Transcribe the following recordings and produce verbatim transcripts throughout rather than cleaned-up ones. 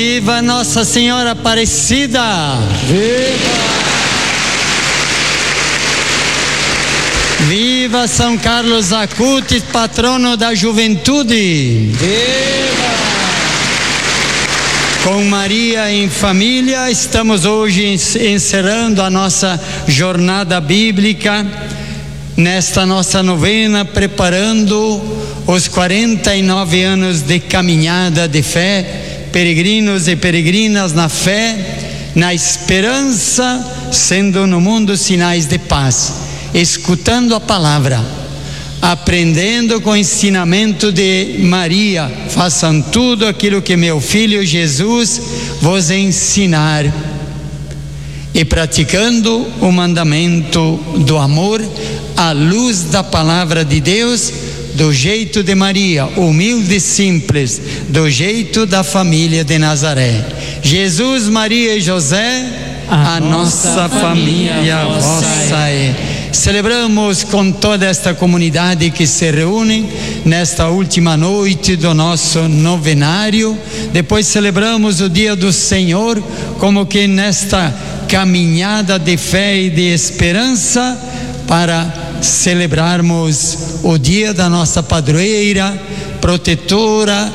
Viva Nossa Senhora Aparecida! Viva! Viva São Carlos Acutis, patrono da juventude! Viva! Com Maria em família, estamos hoje encerrando a nossa jornada bíblica, nesta nossa novena, preparando os quarenta e nove anos de caminhada de fé, peregrinos e peregrinas na fé, na esperança, sendo no mundo sinais de paz, escutando a palavra, aprendendo com o ensinamento de Maria: façam tudo aquilo que meu filho Jesus vos ensinar, e praticando o mandamento do amor à luz da palavra de Deus, do jeito de Maria, humilde e simples, do jeito da família de Nazaré. Jesus, Maria e José, a, a nossa, nossa família, família vossa é. é. Celebramos com toda esta comunidade que se reúne nesta última noite do nosso novenário. Depois celebramos o dia do Senhor, como que nesta caminhada de fé e de esperança, para celebrarmos o dia da nossa padroeira, protetora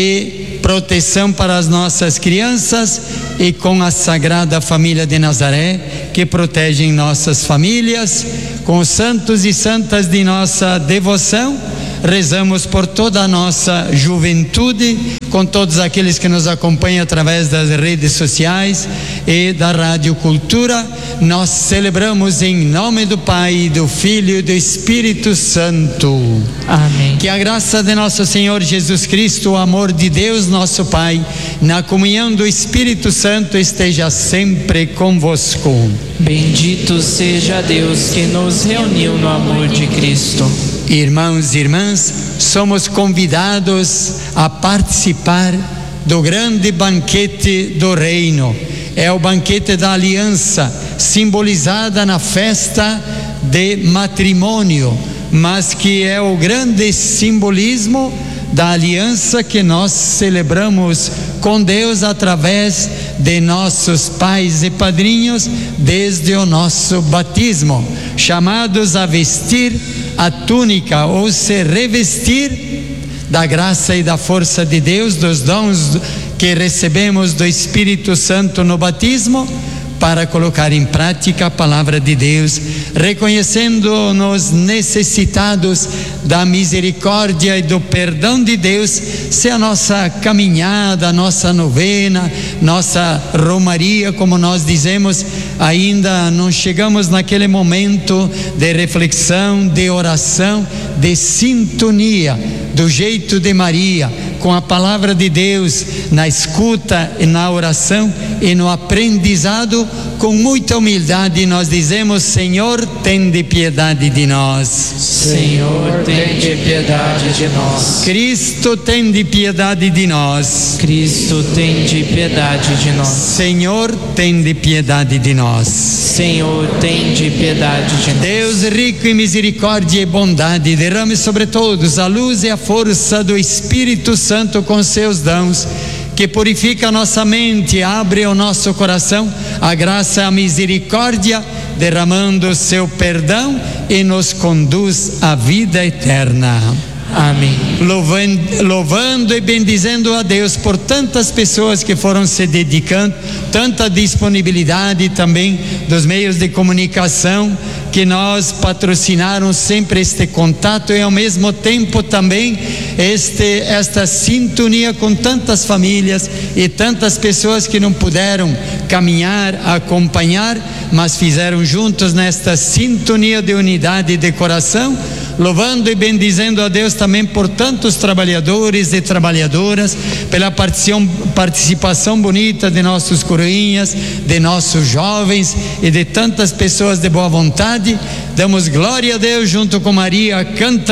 e proteção para as nossas crianças, e com a Sagrada Família de Nazaré, que protegem nossas famílias. Com os santos e santas de nossa devoção, rezamos por toda a nossa juventude, com todos aqueles que nos acompanham através das redes sociais e da Rádio Cultura. Nós celebramos em nome do Pai, do Filho e do Espírito Santo. Amém. Que a graça de nosso Senhor Jesus Cristo, o amor de Deus nosso Pai, na comunhão do Espírito Santo, esteja sempre convosco. Bendito seja Deus que nos reuniu no amor de Cristo. Irmãos e irmãs, somos convidados a participar do grande banquete do reino. É o banquete da aliança, simbolizada na festa de matrimônio, mas que é o grande simbolismo da aliança que nós celebramos com Deus através de nossos pais e padrinhos desde o nosso batismo, chamados a vestir a túnica, ou se revestir da graça e da força de Deus, dos dons que recebemos do Espírito Santo no batismo, para colocar em prática a palavra de Deus, reconhecendo-nos necessitados da misericórdia e do perdão de Deus. Se a nossa caminhada, a nossa novena, nossa romaria, como nós dizemos, ainda não chegamos naquele momento de reflexão, de oração, de sintonia, do jeito de Maria, com a palavra de Deus, na escuta e na oração e no aprendizado, com muita humildade nós dizemos: Senhor, tende piedade de nós. Senhor, tende piedade de nós. Cristo, tende piedade de nós. Cristo, tende piedade de nós. Senhor, tende piedade de nós. Senhor, tende piedade de nós. Deus rico em misericórdia e bondade, derrame sobre todos a luz e a força do Espírito Santo com seus dons, que purifica a nossa mente, abre o nosso coração, a graça e a misericórdia, derramando o seu perdão e nos conduz à vida eterna. Amém. Louvando, louvando e bendizendo a Deus por tantas pessoas que foram se dedicando, tanta disponibilidade também dos meios de comunicação que nós patrocinaram sempre este contato, e ao mesmo tempo também este, esta sintonia com tantas famílias e tantas pessoas que não puderam caminhar, acompanhar, mas fizeram juntos nesta sintonia de unidade de coração, louvando e bendizendo a Deus também por tantos trabalhadores e trabalhadoras, pela participação bonita de nossos coroinhas, de nossos jovens e de tantas pessoas de boa vontade. Damos glória a Deus junto com Maria, cantando.